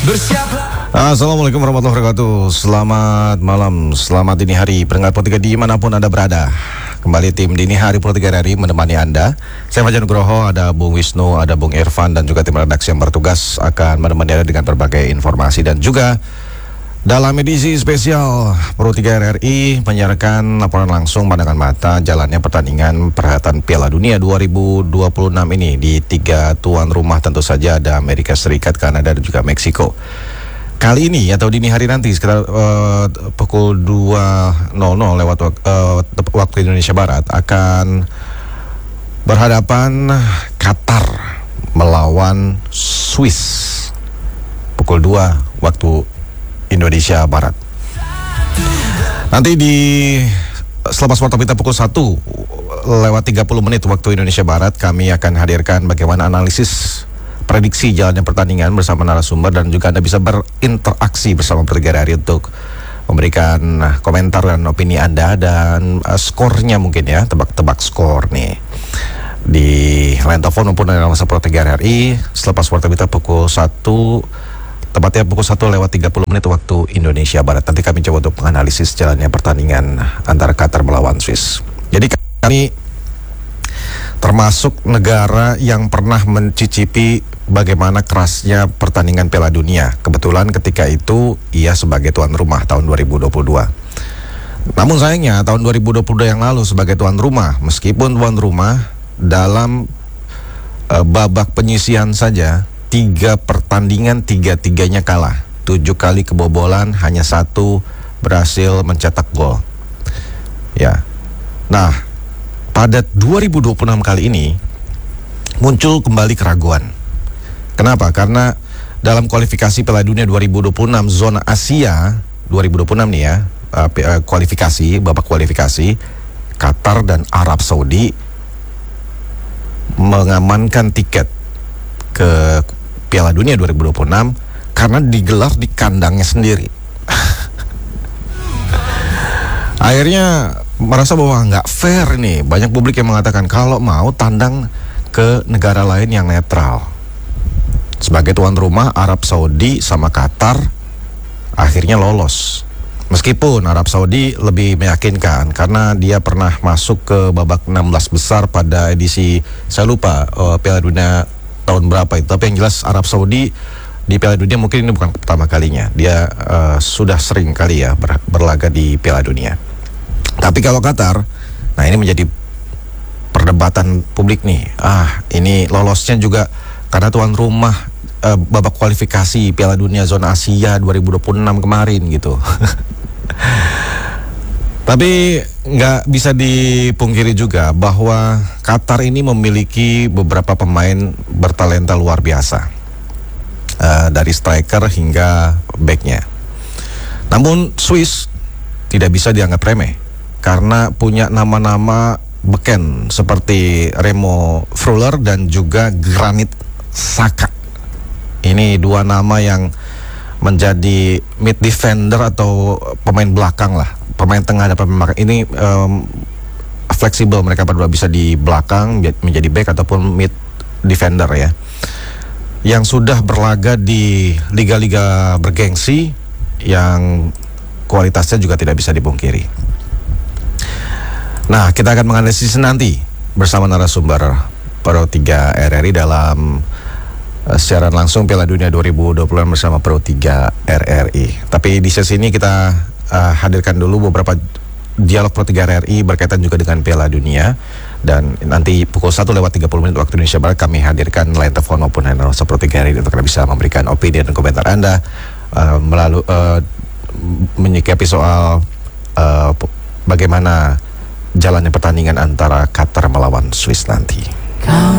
Assalamualaikum warahmatullahi wabarakatuh. Selamat malam, selamat dini hari pendengar Pro 3 dimanapun Anda berada. Kembali tim Dini Hari Pro 3 RRI menemani Anda. Saya Fajar Nugroho, ada Bung Wisnu, ada Bung Irfan, dan juga tim redaksi yang bertugas akan menemani Anda dengan berbagai informasi. Dan juga dalam edisi spesial Pro 3 RRI menyiarkan laporan langsung pandangan mata jalannya pertandingan perhelatan Piala Dunia 2026 ini di 3 tuan rumah, tentu saja ada Amerika Serikat, Kanada, dan juga Meksiko. Kali ini atau dini hari nanti sekitar pukul 2.00 lewat waktu Indonesia Barat akan berhadapan Qatar melawan Swiss pukul 2 waktu Indonesia Barat. Nanti selepas waktu kita pukul 1 lewat 30 menit waktu Indonesia Barat, kami akan hadirkan bagaimana analisis prediksi jalannya pertandingan bersama narasumber, dan juga Anda bisa berinteraksi bersama Pro 3 RRI untuk memberikan komentar dan opini Anda dan skornya mungkin ya, tebak-tebak skor nih di line telepon maupun dalam Pro 3 RRI selepas waktu kita pukul 1, tepatnya pukul 1 lewat 30 menit waktu Indonesia Barat. Nanti kami coba untuk menganalisis jalannya pertandingan antara Qatar melawan Swiss. Jadi kami termasuk negara yang pernah mencicipi bagaimana kerasnya pertandingan Piala Dunia. Kebetulan ketika itu ia sebagai tuan rumah tahun 2022. Namun sayangnya tahun 2022 yang lalu sebagai tuan rumah, meskipun tuan rumah, dalam babak penyisihan saja 3 pertandingan 3-3-nya kalah. 7 kali kebobolan, hanya 1 berhasil mencetak gol. Ya. Nah, pada 2026 kali ini muncul kembali keraguan. Kenapa? Karena dalam kualifikasi Piala Dunia 2026 zona Asia 2026 nih ya, kualifikasi, babak kualifikasi, Qatar dan Arab Saudi mengamankan tiket ke Piala Dunia 2026 karena digelar di kandangnya sendiri. Akhirnya merasa bahwa nggak fair nih. Banyak publik yang mengatakan kalau mau tandang ke negara lain yang netral. Sebagai tuan rumah, Arab Saudi sama Qatar akhirnya lolos. Meskipun Arab Saudi lebih meyakinkan karena dia pernah masuk ke babak 16 besar pada edisi, saya lupa Piala Dunia tahun berapa itu. Tapi yang jelas Arab Saudi di Piala Dunia mungkin ini bukan pertama kalinya. Dia sudah sering kali ya berlaga di Piala Dunia. Tapi kalau Qatar, nah ini menjadi perdebatan publik nih. Ini lolosnya juga karena tuan rumah babak kualifikasi Piala Dunia zona Asia 2026 kemarin gitu. Tapi nggak bisa dipungkiri juga bahwa Qatar ini memiliki beberapa pemain bertalenta luar biasa, dari striker hingga backnya. Namun Swiss tidak bisa dianggap remeh karena punya nama-nama beken seperti Remo Freuler dan juga Granit Xhaka. Ini 2 nama yang menjadi mid defender atau pemain belakang lah, pemain tengah dan pemain belakang. Ini fleksibel, mereka berdua bisa di belakang menjadi back ataupun mid defender ya, yang sudah berlaga di liga-liga bergengsi yang kualitasnya juga tidak bisa dipungkiri. Nah, kita akan menganalisis nanti bersama narasumber Pro 3 RRI dalam siaran langsung Piala Dunia 2020 bersama Pro 3 RRI. Tapi di sesi ini kita hadirkan dulu beberapa dialog Pro 3 RRI berkaitan juga dengan Piala Dunia. Dan nanti pukul 1 lewat 30 menit waktu Indonesia Barat kami hadirkan line telepon maupun handle Pro 3 RRI untuk bisa memberikan opini dan komentar Anda melalui menyikapi soal bagaimana jalannya pertandingan antara Qatar melawan Swiss nanti.